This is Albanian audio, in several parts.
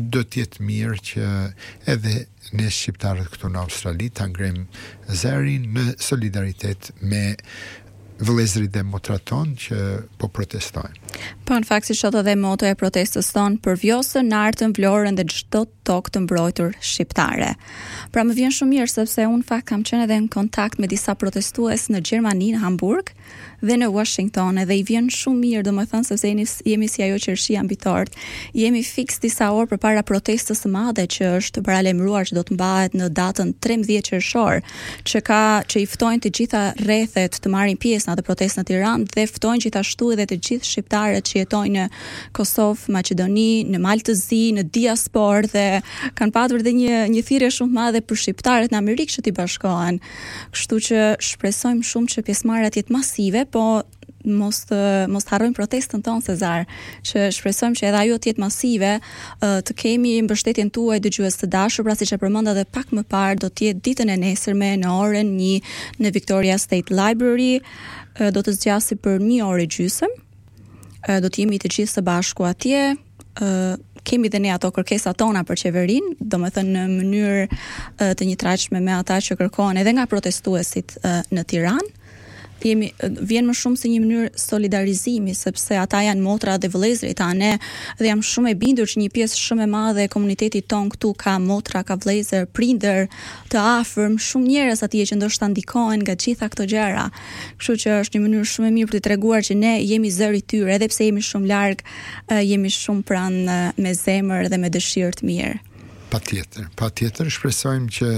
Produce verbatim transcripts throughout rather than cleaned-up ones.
do të jetë mirë që edhe ne shqiptarët këtu në Australi ta ngrem zërin në solidaritet me vëllezërit dhe motrat tonë që po protestojnë. Po në fakt si thotë edhe moto e protestës tonë për Vjosën, Nartën, Vlorën dhe çdo tokë të mbrojtur shqiptare. Pra më vjen shumë mirë sepse unë fakt kam qenë edhe në kontakt me disa protestues në Gjermani, në Hamburg dhe në Washington, edhe i vjen shumë mirë, domethënë sepse jemi, jemi si ajo qershia mbitort. Jemi fiks disa orë përpara protestës së madhe që është paralajmëruar që do të mbahet në datën trembëdhjetë qershor, që ka që i ftojnë të gjitha rrethet të marrin pjesë në atë protestë në Tiranë dhe ftojnë gjithashtu edhe të gjithë shqiptarët që jetojnë në Kosovë, Maqedoni, në Maltëzi, në diasporë dhe kanë patur edhe një një thirrje shumë të madhe për shqiptarët në Amerikë që t'i bashkohen. Kështu që shpresojmë shumë që pjesëmarrja të jetë masive, po mos të, mos të harrojmë protestën tonë, Cezar, që shpresojmë që edhe ajo të jetë masive, të kemi mbështetjen tuaj dëgjues të dashur, pra siç e përmenda edhe pak më parë, do të jetë ditën e nesërme në orën një në Victoria State Library, do të zgjasë për një orë gjysmë. Do të jemi të gjithë së bashku atje. Kemi dhe ne ato kërkesat tona për qeverin, do me thënë në mënyrë të njëtrajtshme me ata që kërkohen edhe nga protestuesit në Tiranë. Jemi, vjen më shumë si një mënyrë solidarizimi, sepse ata janë motra dhe vëllezërit tanë, dhe jam shumë e bindur që një pjesë shumë e madhe e komunitetit ton këtu ka motra, ka vëllezër, prindër të afërm, shumë njerëz atje që ndoshta ndikohen nga gjitha këto gjëra. Kështu që është një mënyrë shumë e mirë për të treguar që ne jemi zëri i tyre, edhe pse jemi shumë larg, jemi shumë pranë me zemër dhe me dëshirë të mirë. Patjetër, patjetër shpresojmë që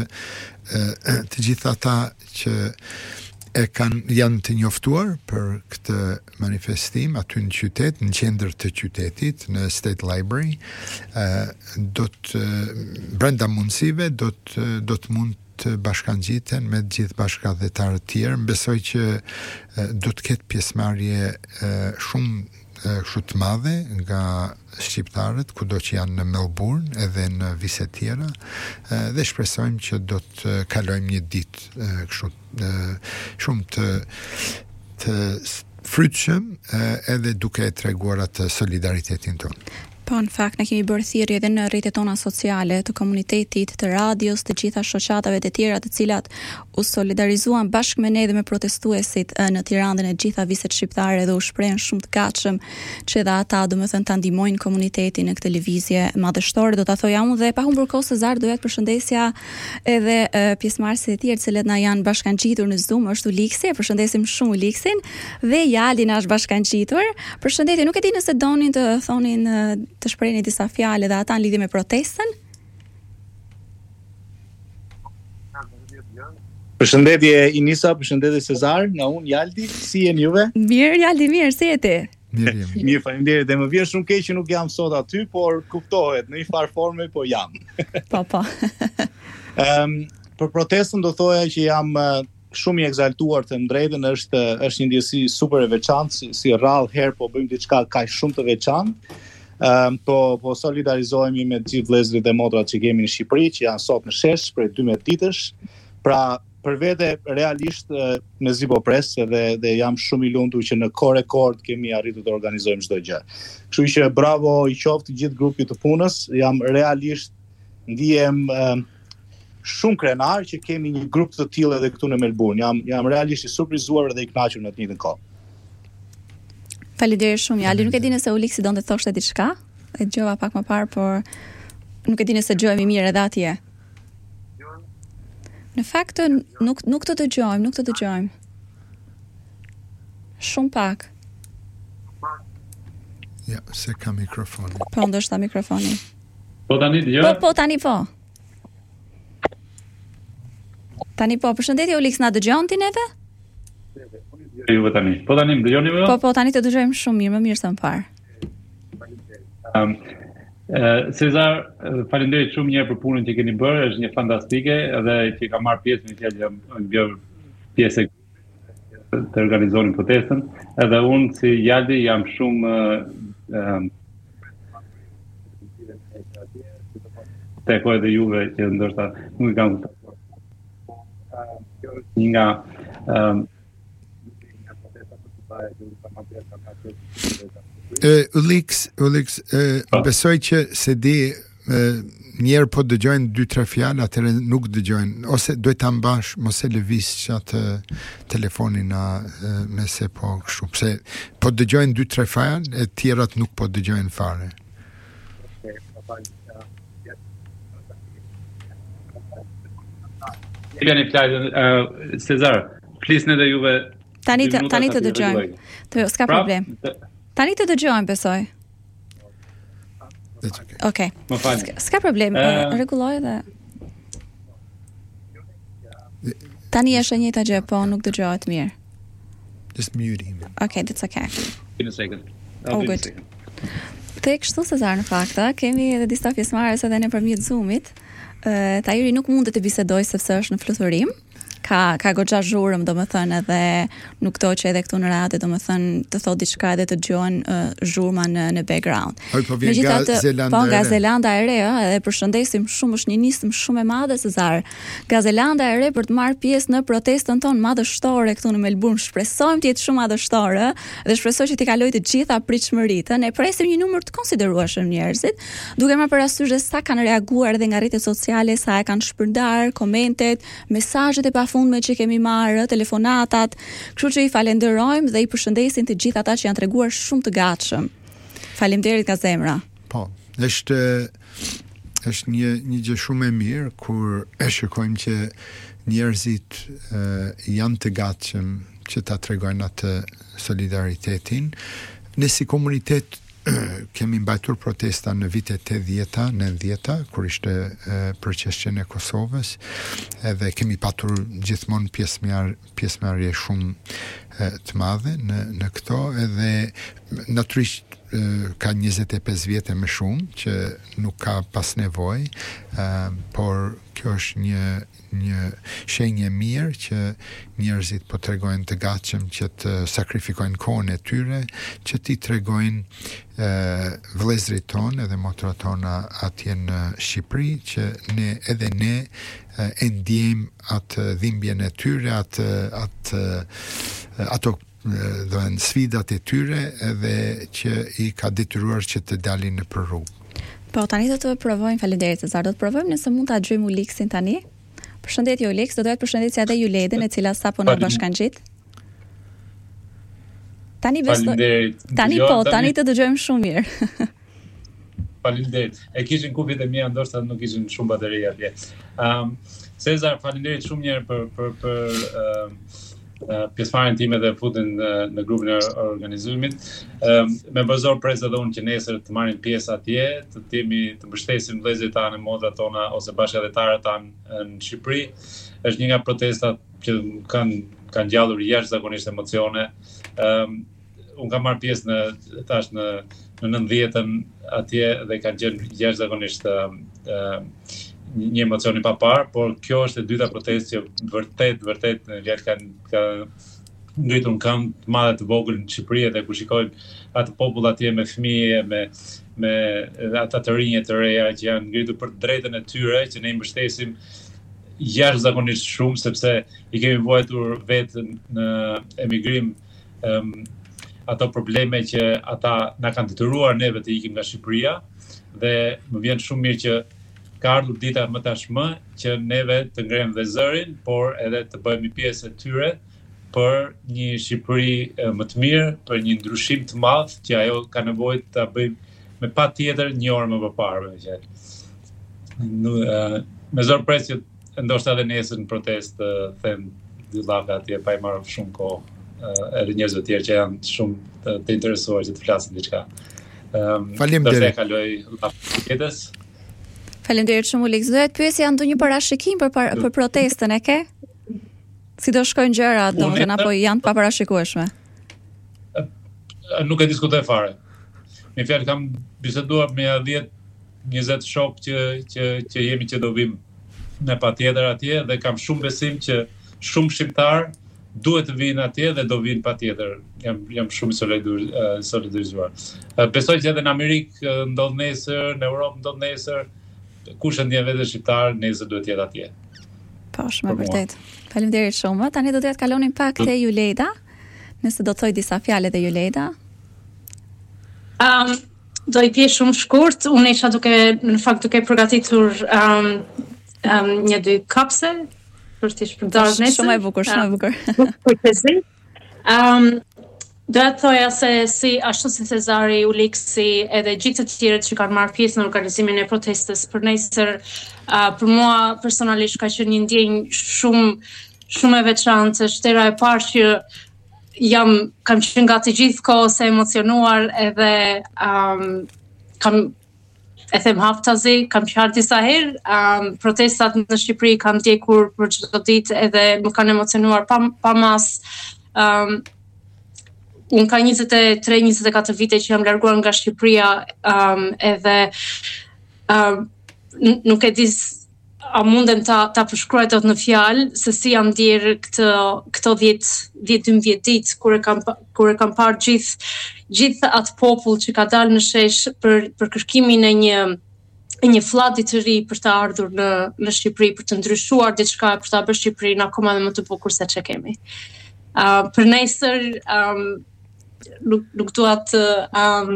të gjithë ata që e kanë janë të njoftuar për këtë manifestim aty në qytet, në qendër të qytetit, në State Library, do të brenda mundësive do të do të mund të bashkangjiten me të gjithë bashkëdhetarët tjerë. Besoj që do të ketë pjesëmarrje shumë kështu të madhe nga shqiptarët kudo që janë në Melbourne edhe në vise tjera, dhe shpresojmë që do të kalojmë një ditë kështu shumë të të frytshëm edhe duke e treguar atë solidaritetin tonë. Po, në fakt, ne kemi bërë thirrje edhe në rrjetet tona sociale, të komunitetit, të radios, të gjitha shoqatave të tjera të cilat u solidarizuan bashkë me ne dhe me protestuesit në Tiranë dhe në gjitha viset shqiptare dhe u shprehen shumë të gatshëm që edhe ata, domethënë, ta ndihmojnë komunitetin në këtë lëvizje madhështore. Do ta thoja unë dhe pa humbur kohë, Cezar, doja të përshëndesja edhe uh, pjesëmarrësit e tjerë të cilët na janë bashkangjitur në Zoom, është Uliksi, e përshëndesim shumë Uliksin, dhe Jali na është bashkangjitur. Përshëndetje, nuk e di nëse donin të thonin uh, të shprehni disa fjalë dhe ata në lidhje me protestën. Përshëndetje Inisa, përshëndetje Cezar, nga unë Jaldi, si jeni juve? Mirë Jaldi, mirë, si jeti? Mirë jemi. Mirë, faleminderit. Dhe më vjen shumë keq që nuk jam sot aty, por kuptohet në një farë forme, po jam. Po, po. um, për protestën do thoja që jam uh, shumë i egzaltuar të drejtën, është është një ndjesi super e veçantë, si, si rrallë herë po bëjmë diçka kaq shumë të veçantë. Um, po, po solidarizohemi me të gjithë vëllezërit dhe motrat që kemi në Shqipëri, që janë sot në shesh për dymbëdhjetë ditësh. Pra, për vete realisht mezi po pres dhe, dhe jam shumë i lumtur që në kohë rekord kemi arritur të organizojmë çdo gjë. Kështu që bravo i qoftë gjithë grupit të punës, jam realisht ndihem um, shumë krenar që kemi një grup të tillë edhe këtu në Melbourne. Jam jam realisht i surprizuar dhe i kënaqur në të njëjtën kohë. Faleminderit shumë Jali. Nuk e di nëse Uliksi donte të thoshte diçka. E dëgjova pak më parë, por nuk e di nëse dëgjohemi mirë edhe atje. Në fakt nuk nuk të dëgjojmë, nuk të dëgjojmë. Shumë pak. Ja, se ka mikrofoni. Po, ndoshta mikrofoni. Po tani dëgjoj. Po, po tani po. Tani po, përshëndetje Uliks, na dëgjon ti neve? Juve tani. Po tani më dëgjoni më? Po, po tani të dëgjojmë shumë mirë, më mirë se më parë. Um, uh, Cezar, uh, faleminderit shumë një herë për punën që keni bërë, është një fantastike, edhe që ka marrë pjesë në që nga pjesë të organizonin protestën, edhe unë si Jaldi jam shumë uh, um, tekoj edhe juve që ndoshta nuk i kam një nga um, Uh, Ulix, Ulix, uh, besoj që se di njerë po dëgjojnë dy tre fjalë, atëherë nuk dëgjojnë, ose duhet ta mbash, mos e lëviz atë telefonin na me se po kështu, pse po dëgjojnë dy tre fjalë, e tjerat nuk po dëgjojnë fare. Jeni fjalën uh, Cezar, flisni edhe juve. Tani të, tani të dëgjojmë. Të s'ka problem. Tani të dëgjojmë, besoj. That's okay. Okay. Më fal. S'ka, s'ka problem. Uh, Rregulloj dhe tani është e njëjta gjë, po nuk dëgjohet mirë. Just mute him. Okay, that's okay. In a second. Oh, good. Te kështu Cezar në fakt, kemi edhe disa pjesëmarrës edhe nëpërmjet Zoomit. Uh, Tahiri nuk mundet të bisedoj sepse është në fluturim. Ka ka goxha zhurmë, domethënë, edhe nuk do që edhe këtu në radio, domethënë, të thotë diçka edhe të dëgjohen uh, zhurma në në background. Po vjen nga Zelanda. Po nga Zelanda e Re, ëh, edhe përshëndesim shumë, është një nismë shumë e madhe Cezar. Nga Zelanda e Re për të marrë pjesë në protestën tonë madhështore këtu në Melbourne. Shpresojmë të jetë shumë madhështore dhe shpresoj që t'i kalojë të gjitha pritshmëritë. Ne presim një numër të konsiderueshëm njerëzit, duke marrë parasysh sa kanë reaguar edhe nga rrjetet sociale, sa e kanë shpërndar komentet, mesazhet e pafundme që kemi marrë, telefonatat, kështu që i falenderojmë dhe i përshëndesim të gjithë ata që janë treguar shumë të gatshëm. Faleminderit nga zemra. Po, është është një një gjë shumë e mirë kur e shikojmë që njerëzit uh, janë të gatshëm që ta tregojnë atë solidaritetin. Ne si komunitet kemi mbajtur protesta në vitet e dhjeta, në dhjeta, kur ishte përqeshjen e Kosovës, edhe kemi patur gjithmonë pjesëmarrje pjesëmarrje shumë e, të madhe në në këto, edhe natyrisht ka njëzet e pesë vjetë më shumë që nuk ka pas nevojë, por kjo është një një shenjë mirë që njerëzit po tregojnë të gatshëm që të sakrifikojnë kohën e tyre, që t'i tregojnë vëllezërit tonë edhe motrat tona atje në Shqipëri, që ne edhe ne e ndjejmë atë dhimbjen e tyre, atë atë ato dhe në sfidat e tyre, edhe që i ka detyruar që të dalin në për rrugë. Po, tani do të provojmë, faleminderit Cezar, do të provojmë nëse mund ta dëgjojmë Uliksin tani. Përshëndetje Ulix, do dohet përshëndetje edhe Juledën, e cila sapo na bashkangjit. Tani besoj. Tani po, tani të dëgjojmë shumë mirë. Faleminderit. E kishin kupit e mia, ndoshta nuk kishin shumë bateri atje. Um, Cezar, faleminderit shumë mirë për për për uh, uh, pjesëmarrjen time dhe futën uh, në grupin e organizimit. Um, me bazor pres edhe unë që nesër të marrim pjesë atje, të timi të mbështesim vëllezërit tanë, motrat tona ose bashkëdhetarët tanë në Shqipëri. Është një nga protestat që kanë kanë gjallur jashtëzakonisht emocione. Um, unë kam marrë pjesë në tash në në nëntëdhjetën atje dhe kanë qenë jashtëzakonisht uh, uh, një emocion i papar, por kjo është e dyta protestë që vërtet vërtet në realë kanë ka ngritur në këmbë të madhe të vogël në Shqipëri, dhe ku shikojmë atë popull atje me fëmijë, me me ata të rinj të reja që janë ngritur për drejtën e tyre, që ne i mbështesim jashtëzakonisht shumë, sepse i kemi vuajtur vetë në emigrim um, ato probleme që ata na kanë detyruar neve të ikim nga Shqipëria, dhe më vjen shumë mirë që ka ardhur dita më tashmë që neve të ngrem dhe zërin, por edhe të bëhemi pjesë e tyre për një Shqipëri më të mirë, për një ndryshim të madh që ajo ka nevojë ta bëjmë me patjetër një orë më përpara, më qenë. Me zor pres që ndoshta edhe nesër në protestë them dy llafë atje pa i marrë shumë kohë, edhe njerëz të tjerë që janë shumë të, të interesuar që të flasin diçka. Um, Faleminderit. Kaloj llafës. Faleminderit shumë Ulix. Do të pyesja ndonjë parashikim për par, për protestën e ke? Si do shkojnë gjërat, domethënë, apo janë pa parashikueshme? Nuk e diskutoj fare. Me fjalë kam biseduar me dhjetë njëzet shok që që që jemi që do vim me patjetër atje, dhe kam shumë besim që shumë shqiptar duhet të vinë atje dhe do vinë patjetër. Jam jam shumë solidarizuar. Besoj që edhe në Amerikë ndodh nesër, në Europë ndodh nesër, kush e ndjen vetë shqiptar, nesër duhet të jetë atje. Po, shumë e vërtet. Faleminderit shumë. Tani do të kalonim pak te Juleda, nëse do të thoj disa fjalë te Juleda. Um, do i pjesë shumë shkurt, unë isha duke, në fakt duke përgatitur um, um, një dy kapse, për t'i shpërndarë nesër. Shumë e bukur, shumë e bukur. Për të um, do të thoja se si ashtu si Cezari, Uliksi edhe gjithë të tjerët që kanë marrë pjesë në organizimin e protestës për nesër, uh, për mua personalisht ka qenë një ndjenjë shumë shumë e veçantë, shtera e parë që jam kam qenë gati gjithkohë se emocionuar edhe um, kam e them haftazi, kam qartë disa herë, um, protestat në Shqipëri kam ndjekur për çdo ditë edhe më kanë emocionuar pa, pa mas. Um, unë ka njëzet e tre njëzet e katër vite që jam larguar nga Shqipëria um, edhe um, nuk e dis a mundem ta ta përshkruaj dot në fjalë se si jam ndjer këtë këto dhjetë dymbëdhjetë ditë kur e kam kur e kam parë gjithë gjithë atë popull që ka dalë në shesh për për kërkimin e një e një flati të ri për të ardhur në në Shqipëri, për të ndryshuar diçka, për ta bërë Shqipërinë akoma më të bukur se ç'e kemi. Uh, për nesër um, nuk nuk dua të um,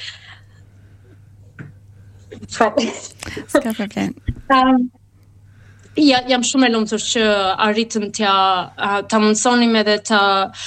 s'ka problem. Um, Ja, jam shumë e lumtur që arritëm t'ja ta mundsonim edhe ta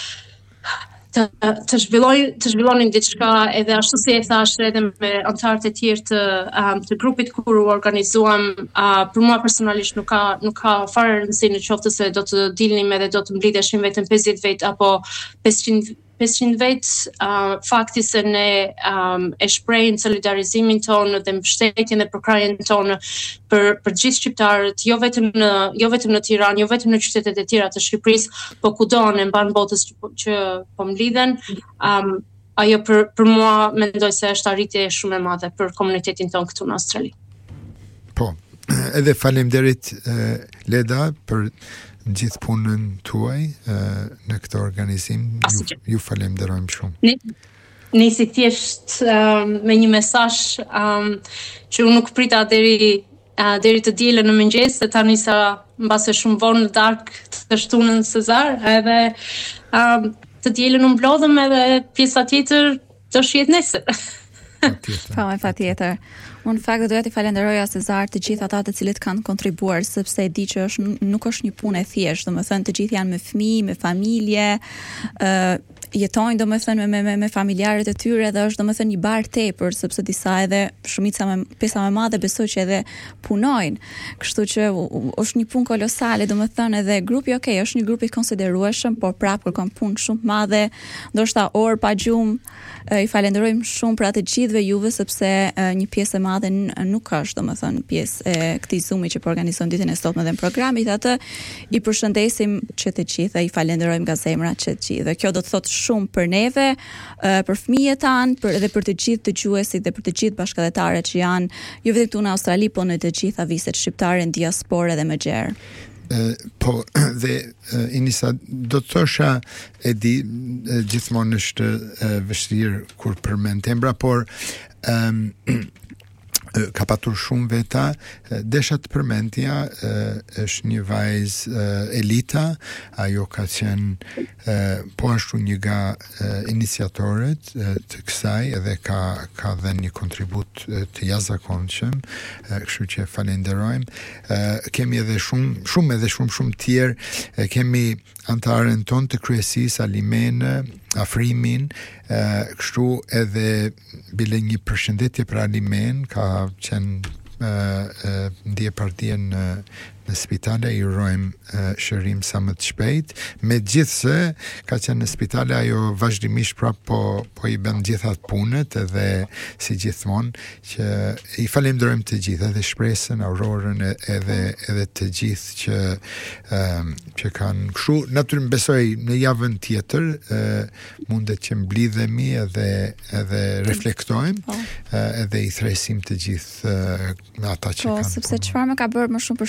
të të zhvilloj të zhvillonin diçka edhe ashtu si e thash edhe me anëtarët e tjerë të um, të grupit kur u organizuam, uh, për mua personalisht nuk ka nuk ka fare rëndësi në qoftë se do të dilnim edhe do të mblidheshim vetëm pesëdhjetë vet apo pesëqind vet, uh, fakti se ne um, e shprehim solidarizimin tonë dhe mbështetjen dhe përkrahjen tonë për për gjithë shqiptarët, jo vetëm në jo vetëm në Tiranë, jo vetëm në qytetet e tjera të Shqipërisë, po kudo në mban botës që, që po mlidhen, um, ajo për për mua mendoj se është arritje shumë e madhe për komunitetin tonë këtu në Australi. Po, edhe faleminderit uh, Leda për në gjithë punën tuaj uh, në këtë organizim, ju, ju falenderojmë shumë. Nisi thjesht um, me një mesazh um, që unë nuk prita deri uh, deri të dielën në mëngjes, se tani sa mbase shumë vonë në darkë të shtunën Cezar, edhe um, të dielën u mblodhëm edhe pjesa tjetër do shihet nesër. Pa, me pa tjetër. Unë në fakt doja t'i falenderoja Cezar të gjithë ata të cilët kanë kontribuar, sepse e di që është, nuk është një punë e thjeshtë, domethënë të gjithë janë me fëmijë, me familje, uh, jetojnë domethënë me me me familjarët e tyre dhe është domethënë një bar tepër, sepse disa edhe shumica me pesa më madhe besoj që edhe punojnë. Kështu që është një punë kolosale, domethënë edhe grupi okay, është një grup i konsiderueshëm, por prapë kërkon punë shumë madhe, ndoshta orë pa gjumë. I falenderojmë shumë për atë gjithëve juve sepse një pjesë e madhe nuk është domethënë pjesë e këtij Zoom-i që po organizon ditën e sotme dhe në programit atë i përshëndesim që të gjithë dhe i falenderojmë nga zemra që të gjithë. Dhe kjo do të thotë shumë për neve, për fëmijët tanë, për edhe për të gjithë dëgjuesit dhe për të gjithë bashkëdhetarët që janë jo vetëm këtu në Australi, po në të gjitha viset shqiptare në diasporë dhe më gjerë. Uh, po dhe uh, Inisa do të thosha e di uh, gjithmonë është uh, vështirë kur përmend emra, por um, ka patur shumë veta, desha të përmendja është një vajzë Elita, ajo ka qenë po ashtu një nga iniciatorët të kësaj edhe ka ka dhënë një kontribut të jashtëzakonshëm, kështu që falenderojmë. Kemi edhe shumë shumë edhe shumë shumë tjerë, kemi antarën tonë të kryesisë Alimene, Afrimin, uh, kështu edhe bile një përshëndetje për Alimen, ka qenë uh, uh, ndje partia në, në spitale, i urojmë uh, shërim sa më të shpejt, me gjithse ka qenë në spitale, ajo vazhdimisht prap po, po i bën gjithat punët edhe si gjithmonë, që i falenderojmë të gjithë, edhe shpresën, Aurorën, edhe, edhe të gjithë që, um, që kanë kështu, natyrisht besoj në javën tjetër, uh, mundet që mblidhemi edhe, edhe reflektojmë, po. uh, edhe i thresim të gjithë uh, ata që po, kanë sepse çfarë më ka bërë më shumë përshtypje se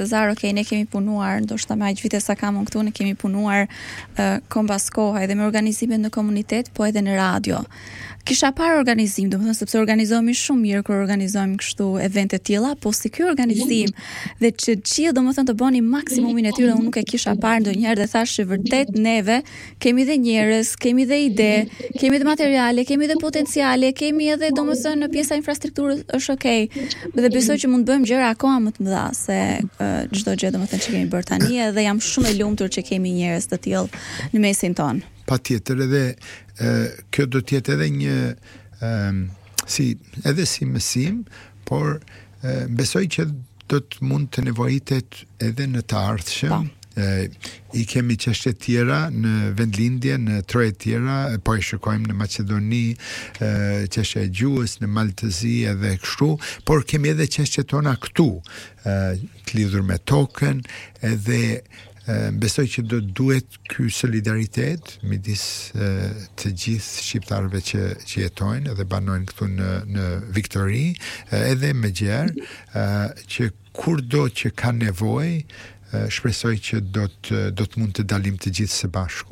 Cezar, okay, ne kemi punuar, ndoshta me aq vite sa kam unë këtu, ne kemi punuar uh, kombas koha edhe me organizimet në komunitet, po edhe në radio. Kisha parë organizim, domethënë sepse organizohemi shumë mirë kur organizojmë kështu evente të tilla, po si ky organizim dhe që gjithë domethënë të bëni maksimumin e tyre, unë nuk e kisha parë ndonjëherë dhe thash që vërtet neve kemi dhe njerëz, kemi dhe ide, kemi dhe materiale, kemi dhe potenciale, kemi edhe domethënë pjesa infrastrukturës është okay. Dhe besoj që mund të bëjmë gjëra akoma më të mëdha se çdo gjë domethënë që kemi bërë tani dhe jam shumë e lumtur që kemi njerëz të tillë në mesin ton. Patjetër edhe kjo do të jetë edhe një um, si edhe si mësim, por uh, besoj që do të mund të nevojitet edhe në të ardhshëm. Uh, I kemi çështje tjera në vendlindje, në troje tjera, po e shikojmë në Maqedoni, uh, çështja e gjuhës, në Maltëzi edhe kështu, por kemi edhe çështjet tona këtu, uh, të lidhur me tokën, edhe besoj që do duhet ky solidaritet midis të gjithë shqiptarëve që, që jetojnë edhe banojnë këtu në, në Viktori, edhe me gjerë, që kurdo që ka nevojë, shpresoj që do të, do të mund të dalim të gjithë së bashku.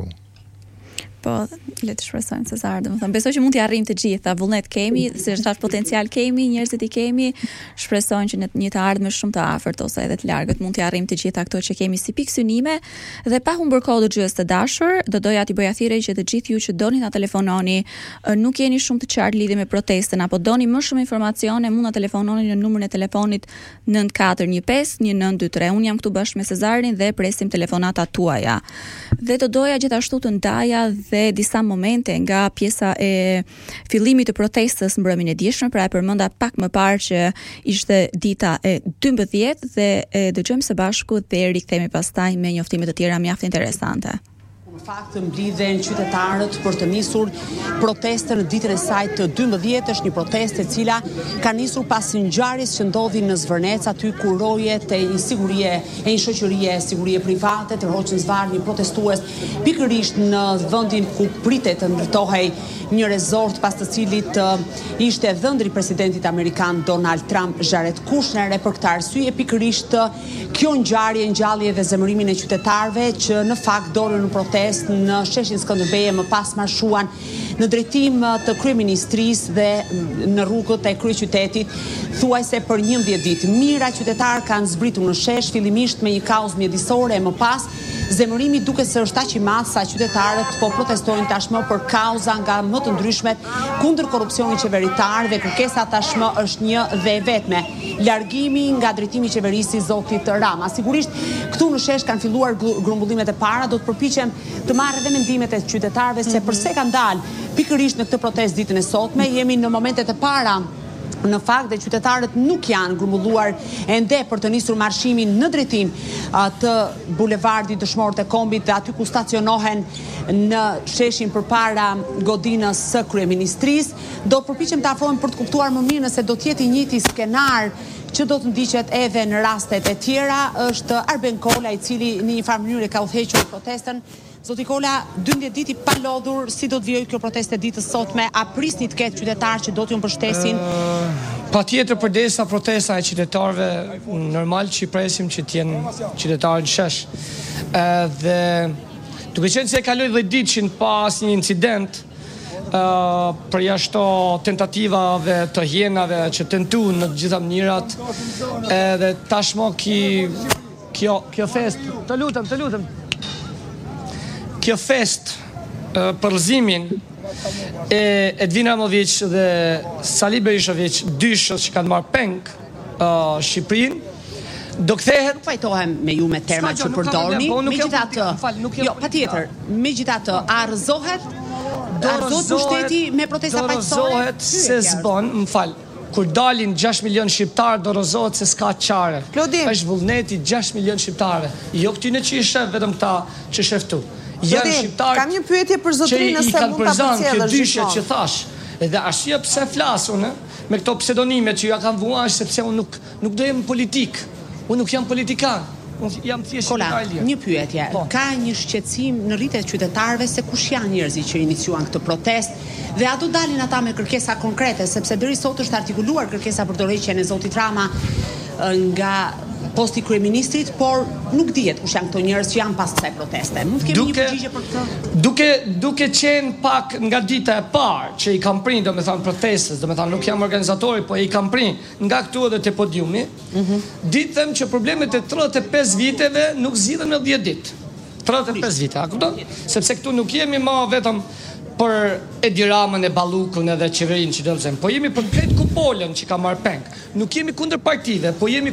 Po, le të shpresojmë Cezar, domethënë besoj që mund t'i arrijmë të gjitha, vullnet kemi, si është thash potencial kemi, njerëzit i kemi, shpresojmë që në një të ardhme shumë të afërt ose edhe të largët mund t'i arrijmë të gjitha ato që kemi si pikë synime dhe pa humbur kohë dëgjues të dashur, do doja t'i bëja thirrje që të gjithë ju që doni na telefononi, nuk jeni shumë të qartë lidhje me protestën apo doni më shumë informacione, mund na telefononi në numrin e telefonit nine katër një pesë një nëntë dy tre. Unë jam këtu bashkë me Cezarin dhe presim telefonatat tuaja. Dhe do doja gjithashtu të ndaja dhe disa momente nga pjesa e fillimit të protestës mbrëmjen e dieshme, pra e përmenda pak më parë që ishte dita e dymbëdhjetë dhe e dëgjojmë së bashku dhe rikthehemi pastaj me njoftime të tjera mjaft interesante. Në fakt mblidhen qytetarët për të nisur protestën në ditën e saj të dymbëdhjetë, është një protestë e cila ka nisur pas ngjarjes që ndodhi në Zvërnec, aty ku rojet e insigurie e një shoqërie sigurie private të hoqën zvarr një protestues pikërisht në vendin ku pritet të ndërtohej një rezort pas të cilit uh, ishte dhëndri presidentit amerikan Donald Trump Jared Kushner. E për këtë arsye pikërisht uh, kjo ngjarje ngjalli edhe zemërimin e qytetarëve që në fakt dolën në protestë në sheshin Skënderbeje, më pas marshuan në drejtim të kryeministrisë dhe në rrugët e kryeqytetit thuajse për njëmbëdhjetë ditë. Mijëra qytetarë kanë zbritur në shesh fillimisht me një kauzë mjedisore, më pas zemërimi duket se është aq i madh sa qytetarët po protestojnë tashmë për kauza nga më të ndryshmet kundër korrupsionit qeveritar dhe kërkesa tashmë është një dhe e vetme: largimi nga drejtimi i qeverisë i zotit Rama. Sigurisht këtu në shesh kanë filluar grumbullimet e para, do të përpiqem të marrë edhe mendimet e qytetarëve se pse kanë dalë pikërisht në këtë protestë ditën e sotme. Jemi në momentet e para në fakt dhe qytetarët nuk janë grumbulluar ende për të nisur marshimin në drejtim të bulevardit Dëshmorët e Kombit dhe aty ku stacionohen në sheshin përpara godinës së kryeministrisë. Do përpiqem të afrohem për të kuptuar më mirë nëse do të jetë i njëjti skenar që do të ndiqet edhe në rastet e tjera. Është Arben Kola i cili në një farë mënyrë ka udhëhequr protestën. Zoti Kola, dymbëdhjetë ditë pa lodhur, si do të vijojë kjo protestë ditës sotme? A prisni të ketë qytetarë që do t'ju mbështesin? Uh, Patjetër përdesa protesta e qytetarëve, normal që i presim që të jenë qytetarë në shesh. Uh, dhe duke qenë se kaloi dhjetë ditë që pa asnjë incident, uh, për jashto tentativave të hjenave që tentuan në të gjitha mënyrat, edhe tashmë ki kjo kjo fest, të lutem, të lutem. Kjo fest uh, përzimin e Edvin Ramovic dhe Sali Berishovic, dy shoqë që kanë marrë peng uh, Shqipërinë, do kthehet. Nuk fajtohem me ju me termat që përdorni, megjithatë, jo, patjetër, megjithatë, a rrëzohet? A rrëzohet pushteti me protesta paqësore? Dorëzohet se s'bën, më fal. Kur dalin gjashtë milion shqiptarë, dorëzohet se s'ka çare. Është vullneti gjashtë milion shqiptarë. Jo këtyne që i shef, vetëm këta që sheftu. Janë shqiptarë. Kam një pyetje për zotrin nëse mund ta përcjellësh. Dyshe që thash. Edhe arsyeja pse flas unë me këto pseudonime që ja kanë vuar sepse unë nuk nuk do jem politik. Unë nuk jam politikan. Unë jam thjesht shqiptar i lirë. Një pyetje. Po. Ka një shqetësim në rritet qytetarëve se kush janë njerëzit që iniciuan këtë protestë dhe a do dalin ata me kërkesa konkrete, sepse deri sot është artikuluar kërkesa për dorëheqjen e zotit Rama nga posti kryeministrit, por nuk dihet kush janë këto njerëz që janë pas kësaj proteste. Mund të kemi Duke- një përgjigje për këtë? Duke duke qenë pak nga dita e parë që i kam prind, domethënë protestës, domethënë nuk jam organizatori, po i kam prind nga këtu edhe te podiumi. Ditëm që problemet e tridhjet e pesë viteve nuk zgjidhen në dhjetë ditë. tridhjet e pesë vite, a kupton? Sepse këtu nuk jemi më vetëm për Edi Ramën e Ballukun edhe qeverinë që do të them, po jemi për krejt kupolën që ka marrë peng. Nuk jemi kundër partive, po jemi